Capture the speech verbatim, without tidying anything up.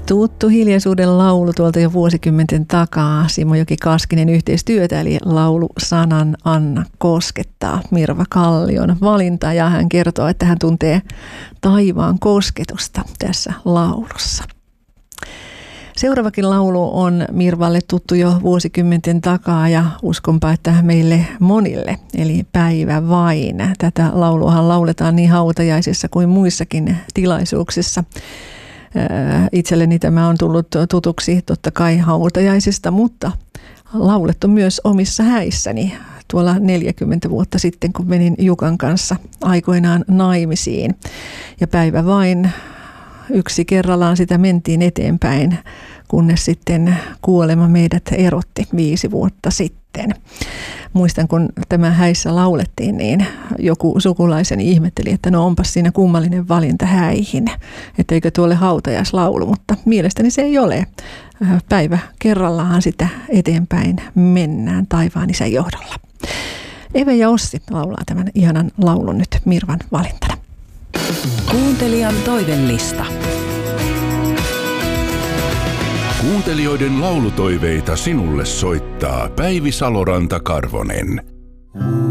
Tuttu hiljaisuuden laulu tuolta jo vuosikymmenten takaa. Simo Joki-Kaskinen yhteistyötä, eli laulu Sanan Anna koskettaa Mirva Kallion valinta. Ja hän kertoo, että hän tuntee taivaan kosketusta tässä laulussa. Seuraavakin laulu on Mirvalle tuttu jo vuosikymmenten takaa ja uskonpa, että meille monille, eli Päivä vain. Tätä lauluahan lauletaan niin hautajaisissa kuin muissakin tilaisuuksissa. Itselleni tämä on tullut tutuksi totta kai hautajaisista, mutta laulettu myös omissa häissäni tuolla neljäkymmentä vuotta sitten, kun menin Jukan kanssa aikoinaan naimisiin. Ja Päivä vain, yksi kerrallaan sitä mentiin eteenpäin, kunnes sitten kuolema meidät erotti viisi vuotta sitten. Muistan, kun tämä häissä laulettiin, niin joku sukulaiseni ihmetteli, että no onpas siinä kummallinen valinta häihin, että eikö tuolle hautajaislaulu, mutta mielestäni se ei ole. Päivä kerrallaan sitä eteenpäin mennään taivaan isän johdolla. Eve ja Ossi laulaa tämän ihanan laulun nyt Mirvan valintana. Kuuntelijan toivellista. Kuuntelijoiden laulutoiveita sinulle soittaa Päivi Saloranta-Karvonen.